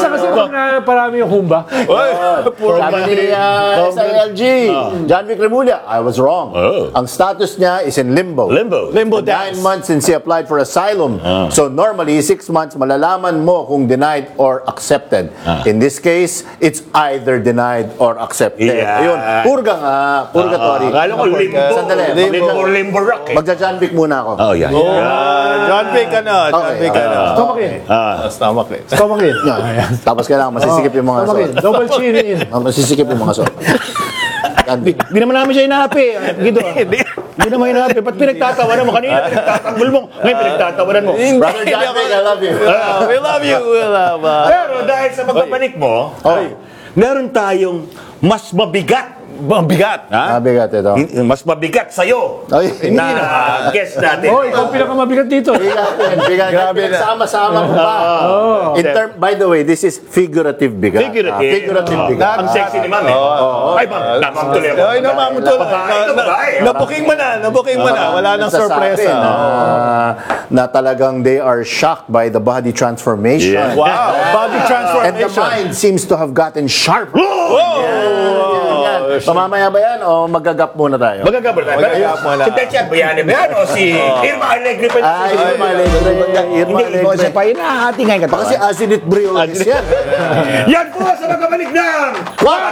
minsan kasi parami yung humba. Sabi ni SILG, John Vic Remulla, I was wrong. Ang status niya is in limbo. Limbo 9 dance. months since he applied for asylum. So normally, 6 months, malalaman mo kung denied or accepted. In this case, it's either denied or accepted. Yeah. Ayun, purga nga, purgatory. Akala ko limbo. Sandali. Limbo rock eh. Magja-John Vic muna ako. Oh, yeah. John Vic, John Okay, Vic, Stomach in. Stomach in. Stomach in. Tapos kailangan masisikip yung mga Stomach in. suot. Double chin in. Masisikip yung mga suot. John Vic. Hindi naman namin siya hinahapi. Gito. Hindi naman hinahapi. Ba't pinagtatawanan mo? Kanina pinagtatanggol mo. Ngayon pinagtatawanan mo. Brother John Vic, I love you. We love you. We love Pero dahil sa pagbabalik mo, meron tayong mas mabigat. Mabigat. Ha? Mabigat ito. Mas mabigat sa'yo. Ay, hindi Na guest natin. Oh, ikaw pinakamabigat dito. Bigat. Sama-sama mo pa. By the way, this is figurative bigat. Figurative bigat. Ang sexy ni Ma'am eh. Ay, Ma'am, namamtuloy ako. Ay, namamtuloy. Babae. Nabuking mo na. Wala nang Nagsasabi sorpresa. na talagang they are shocked by the body transformation. Yeah. Wow. Body And the transformation. mind seems to have gotten sharp. Whoa! Pamamaya ba yan o magagap muna tayo? Magagabal tayo. Magagap mo na. Si Betchan, bayanin mo yan o si Irma Alegre pa Ay, Irma Alegre. Irma Hindi, ikaw siya Alegre. pa hinahati nga yung Baka si katawan. Asinit Briones yan. Yan po sa magkabalik ng